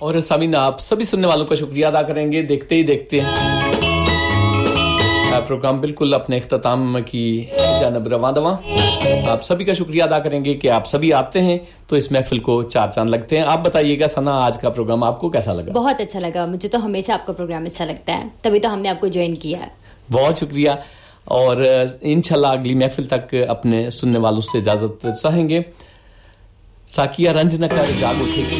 और सामीन आप सभी सुनने वालों का शुक्रिया अदा करेंगे। देखते ही देखते प्रोग्राम बिल्कुल अपने इख्तिताम की जानब रवां दवा। आप सभी का शुक्रिया अदा करेंगे कि आप सभी आते हैं तो इस महफिल को चार चांद लगते हैं। आप बताइएगा सना, आज का प्रोग्राम आपको कैसा लगा? बहुत अच्छा लगा, मुझे तो हमेशा आपका प्रोग्राम अच्छा लगता है, तभी तो हमने आपको ज्वाइन किया है। बहुत शुक्रिया और इंशाल्लाह अगली महफिल तक अपने सुनने वालों से इजाजत चाहेंगे। साकिया रंज न कर जाग उठे।